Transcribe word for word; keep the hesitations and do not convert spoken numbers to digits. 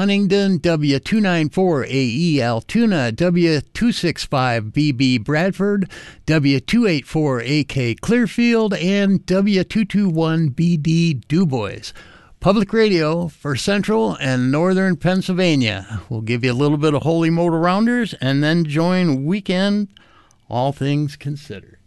Huntingdon, W two ninety-four A E Altoona, W two sixty-five B B Bradford, W two eighty-four A K Clearfield, and W two twenty-one B D DuBois. Public radio for central and northern Pennsylvania. We'll give you a little bit of Holy Motor Rounders and then join Weekend All Things Considered.